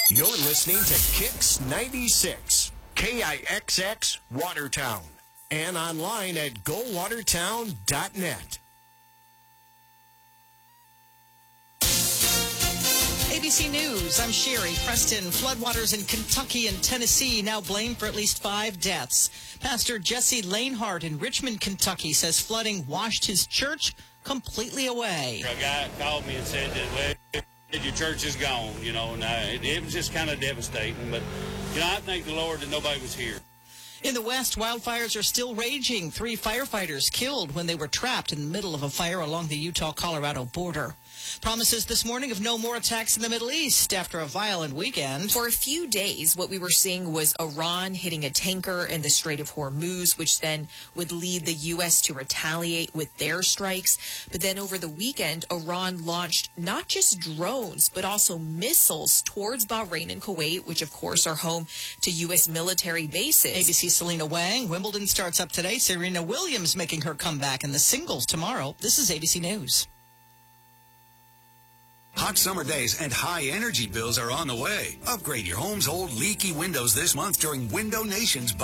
You're listening to Kix 96, KIXX Watertown, and online at gowatertown.net. ABC News, I'm Sherry Preston. Floodwaters in Kentucky and Tennessee now blamed for at least 5 deaths. Pastor Jesse Lanehart in Richmond, Kentucky says flooding washed his church completely away. A guy called me and said that, well, your church is gone, and it was just kind of devastating. But, I thank the Lord that nobody was here. In the West, wildfires are still raging. 3 firefighters killed when they were trapped in the middle of a fire along the Utah-Colorado border. Promises this morning of no more attacks in the Middle East after a violent weekend. For a few days, what we were seeing was Iran hitting a tanker in the Strait of Hormuz, which then would lead the U.S. to retaliate with their strikes. But then over the weekend, Iran launched not just drones, but also missiles towards Bahrain and Kuwait, which, of course, are home to U.S. military bases. ABC's Selena Wang. Wimbledon starts up today. Serena Williams making her comeback in the singles tomorrow. This is ABC News. Hot summer days and high energy bills are on the way. Upgrade your home's old leaky windows this month during Window Nation's